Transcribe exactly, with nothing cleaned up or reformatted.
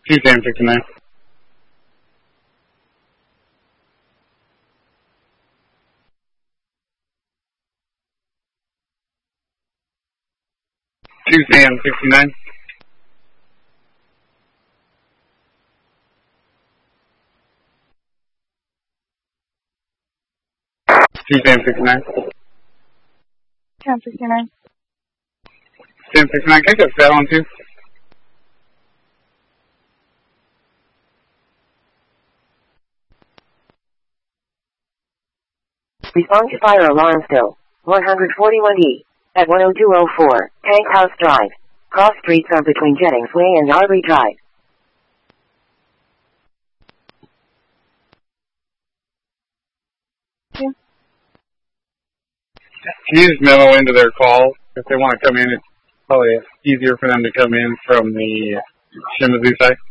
Tuesday and fifty-nine. Tuesday and fifty-nine. Tuesday and fifty-nine. ten fifty-nine. ten fifty-nine. Can I get that on too? Respond to fire alarm still. one forty-one E. At one oh two oh four, Tank House Drive. Cross streets are between Jennings Way and Aubrey Drive. Yeah. Can you just memo into their call? If they want to come in, it's probably easier for them to come in from the Shimizu side.